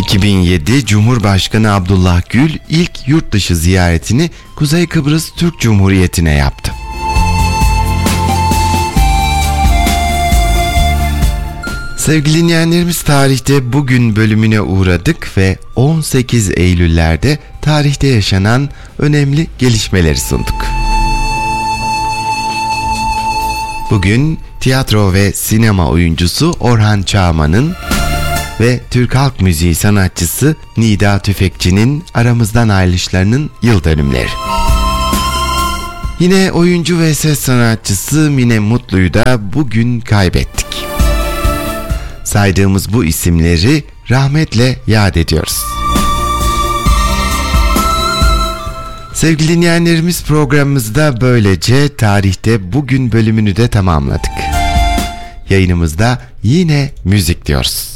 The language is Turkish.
2007 Cumhurbaşkanı Abdullah Gül ilk yurt dışı ziyaretini Kuzey Kıbrıs Türk Cumhuriyeti'ne yaptı. Sevgili dinleyenlerimiz, tarihte bugün bölümüne uğradık ve 18 Eylül'lerde tarihte yaşanan önemli gelişmeleri sunduk. Bugün tiyatro ve sinema oyuncusu Orhan Çağman'ın ve Türk halk müziği sanatçısı Nida Tüfekçi'nin aramızdan ayrılışlarının yıl dönümleri. Yine oyuncu ve ses sanatçısı Mine Mutlu'yu da bugün kaybettik. Saydığımız bu isimleri rahmetle yad ediyoruz. Sevgili dinleyenlerimiz, programımızda böylece tarihte bugün bölümünü de tamamladık. Yayınımızda yine müzik diyoruz.